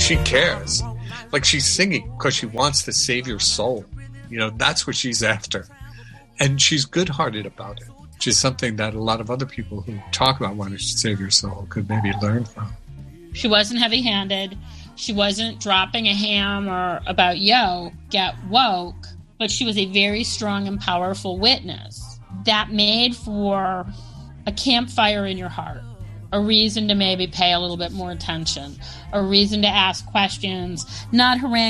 She cares. Like, she's singing because she wants to save your soul. That's what she's after. And she's good-hearted about it, which is something that a lot of other people who talk about wanting to save your soul could maybe learn from. She wasn't heavy-handed. She wasn't dropping a hammer about, get woke. But she was a very strong and powerful witness that made for a campfire in your heart, a reason to maybe pay a little bit more attention, a reason to ask questions, not harangue